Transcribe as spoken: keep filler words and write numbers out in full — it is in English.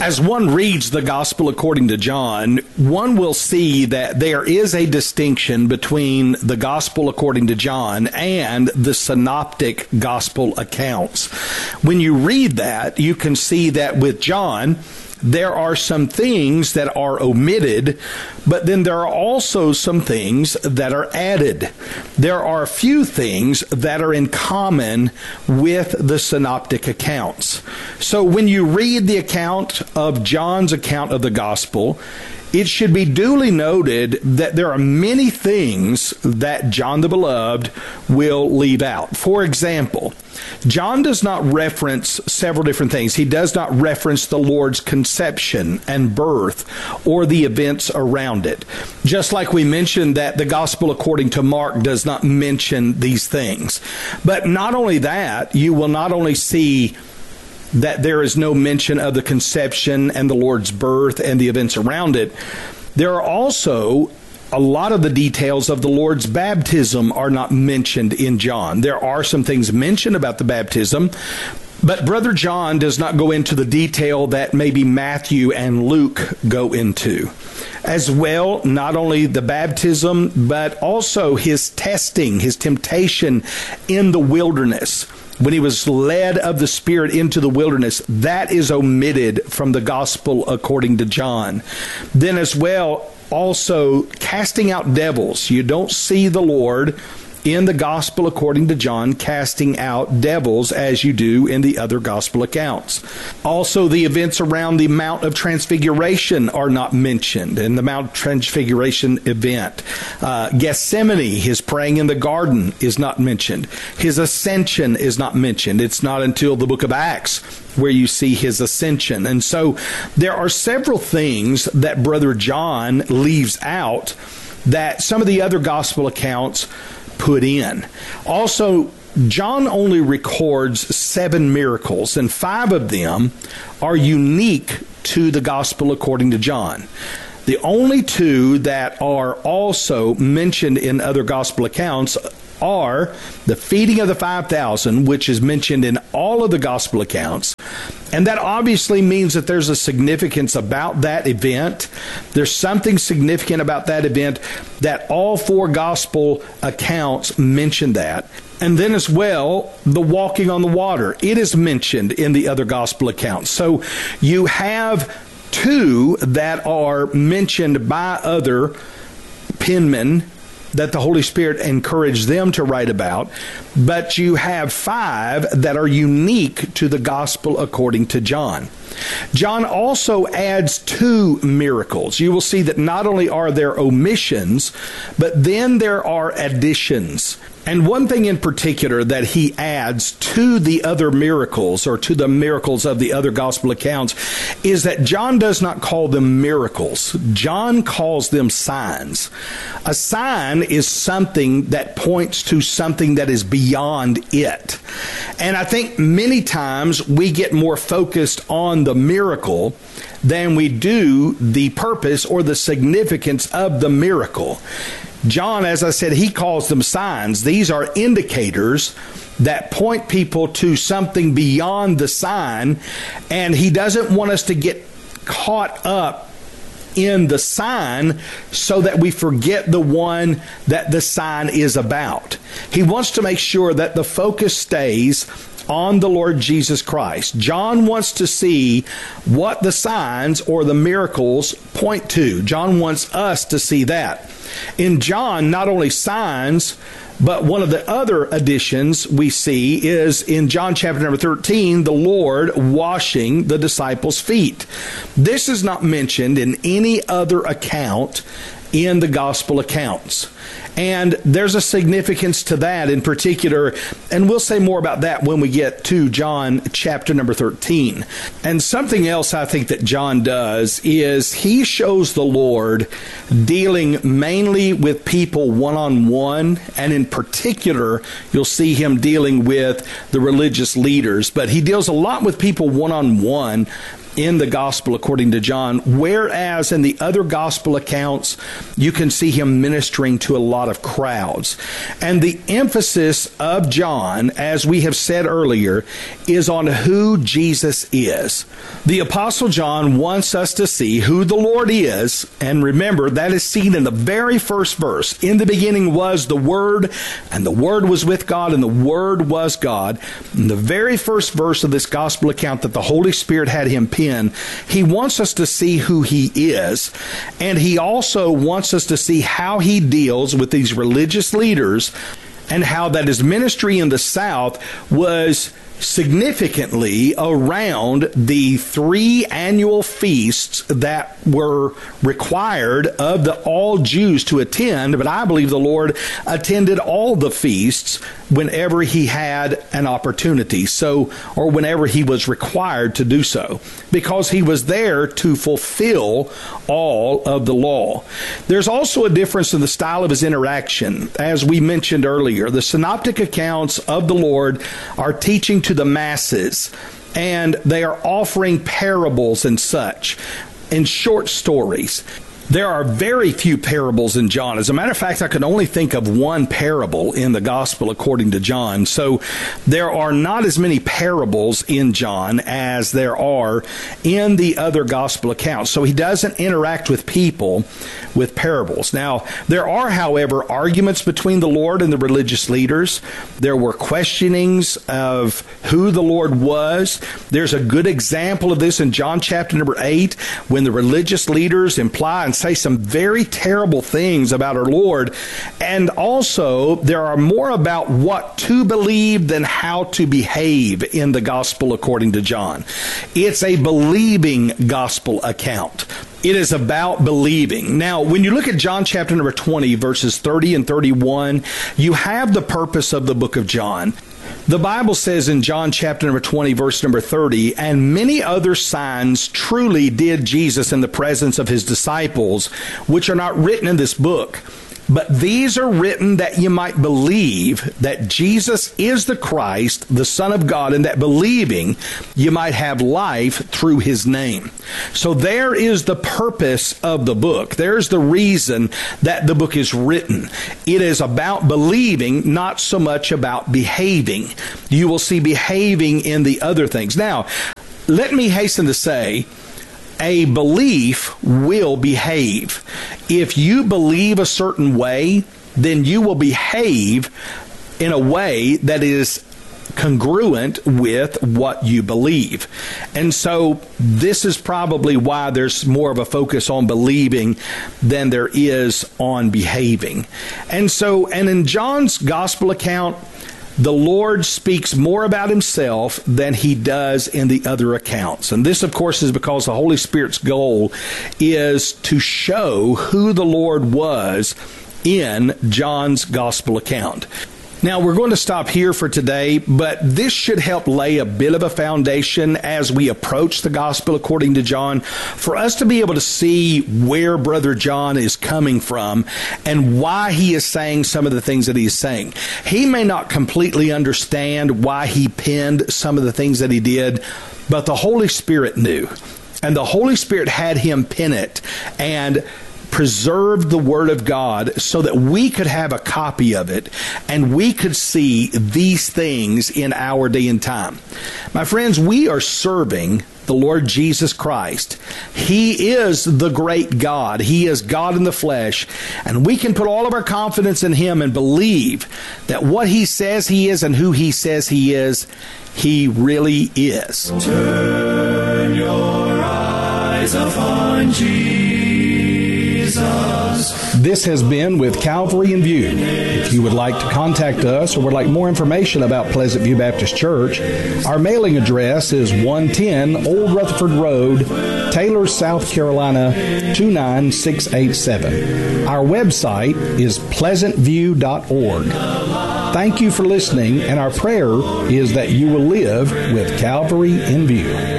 As one reads the Gospel according to John, one will see that there is a distinction between the Gospel according to John and the synoptic Gospel accounts. When you read that, you can see that with John, there are some things that are omitted, but then there are also some things that are added. There are a few things that are in common with the synoptic accounts. So when you read the account of John's account of the gospel, it should be duly noted that there are many things that John the Beloved will leave out. For example, John does not reference several different things. He does not reference the Lord's conception and birth or the events around it. Just like we mentioned that the Gospel according to Mark does not mention these things. But not only that, you will not only see that there is no mention of the conception and the Lord's birth and the events around it. There are also a lot of the details of the Lord's baptism are not mentioned in John. There are some things mentioned about the baptism, but Brother John does not go into the detail that maybe Matthew and Luke go into. As well, not only the baptism, but also his testing, his temptation in the wilderness. When he was led of the Spirit into the wilderness, that is omitted from the Gospel according to John. Then as well, also casting out devils. You don't see the Lord in the Gospel according to John casting out devils as you do in the other Gospel accounts. Also, the events around the Mount of Transfiguration are not mentioned in the Mount of Transfiguration event. Uh, Gethsemane, his praying in the garden, is not mentioned. His ascension is not mentioned. It's not until the book of Acts where you see his ascension. And so there are several things that Brother John leaves out that some of the other Gospel accounts put in. Also, John only records seven miracles, and five of them are unique to the Gospel according to John. The only two that are also mentioned in other Gospel accounts are the feeding of the five thousand, which is mentioned in all of the Gospel accounts. And that obviously means that there's a significance about that event. There's something significant about that event that all four Gospel accounts mention that. And then as well, the walking on the water. It is mentioned in the other Gospel accounts. So you have two that are mentioned by other penmen that the Holy Spirit encouraged them to write about, but you have five that are unique to the Gospel according to John. John also adds two miracles. You will see that not only are there omissions, but then there are additions. And one thing in particular that he adds to the other miracles, or to the miracles of the other Gospel accounts, is that John does not call them miracles. John calls them signs. A sign is something that points to something that is beyond it. And I think many times we get more focused on the miracle than we do the purpose or the significance of the miracle. John, as I said, he calls them signs. These are indicators that point people to something beyond the sign, and he doesn't want us to get caught up in the sign so that we forget the one that the sign is about. He wants to make sure that the focus stays on the Lord Jesus Christ. John wants to see what the signs or the miracles point to. John wants us to see that. In John, not only signs, but one of the other additions we see is in John chapter number thirteen, the Lord washing the disciples' feet. This is not mentioned in any other account in the Gospel accounts. And there's a significance to that in particular, and we'll say more about that when we get to John chapter number thirteen. And something else I think that John does is he shows the Lord dealing mainly with people one-on-one, and in particular, you'll see him dealing with the religious leaders. But he deals a lot with people one-on-one in the gospel according to John, whereas in the other gospel accounts, you can see him ministering to a lot of crowds. And the emphasis of John, as we have said earlier, is on who Jesus is. The Apostle John wants us to see who the Lord is, and remember, that is seen in the very first verse. In the beginning was the Word, and the Word was with God, and the Word was God. In the very first verse of this gospel account that the Holy Spirit had him pen, he wants us to see who he is, and he also wants us to see how he deals with these religious leaders and how that his ministry in the South was significantly around the three annual feasts that were required of the all Jews to attend, but I believe the Lord attended all the feasts whenever he had an opportunity, so or whenever he was required to do so, because he was there to fulfill all of the law. There's also a difference in the style of his interaction. As we mentioned earlier, the synoptic accounts of the Lord are teaching to the masses, and they are offering parables and such, and short stories. There are very few parables in John. As a matter of fact, I can only think of one parable in the gospel according to John. So there are not as many parables in John as there are in the other gospel accounts. So he doesn't interact with people with parables. Now, there are, however, arguments between the Lord and the religious leaders. There were questionings of who the Lord was. There's a good example of this in John chapter number eight, when the religious leaders imply and say some very terrible things about our Lord. And also, there are more about what to believe than how to behave in the gospel according to John. It's a believing gospel account. It is about believing. Now, when you look at John chapter number twenty, verses thirty and thirty-one, you have the purpose of the book of John. The Bible says in John chapter number twenty, verse number thirty, "And many other signs truly did Jesus in the presence of his disciples, which are not written in this book. But these are written that you might believe that Jesus is the Christ, the Son of God, and that believing you might have life through his name." So there is the purpose of the book. There's the reason that the book is written. It is about believing, not so much about behaving. You will see behaving in the other things. Now, let me hasten to say, a belief will behave. If you believe a certain way, then you will behave in a way that is congruent with what you believe. And so this is probably why there's more of a focus on believing than there is on behaving. And so, and in John's gospel account, the Lord speaks more about himself than he does in the other accounts. And this, of course, is because the Holy Spirit's goal is to show who the Lord was in John's gospel account. Now, we're going to stop here for today, but this should help lay a bit of a foundation as we approach the gospel according to John, for us to be able to see where Brother John is coming from and why he is saying some of the things that he is saying. He may not completely understand why he penned some of the things that he did, but the Holy Spirit knew. And the Holy Spirit had him pen it and preserved the Word of God so that we could have a copy of it and we could see these things in our day and time. My friends, we are serving the Lord Jesus Christ. He is the great God. He is God in the flesh, and we can put all of our confidence in him and believe that what he says he is and who he says he is, he really is. Turn your eyes upon Jesus. This has been With Calvary in View. If you would like to contact us or would like more information about Pleasant View Baptist Church, our mailing address is one ten Old Rutherford Road, Taylor, South Carolina, two nine six eight seven. Our website is pleasant view dot org. Thank you for listening, and our prayer is that you will live with Calvary in view.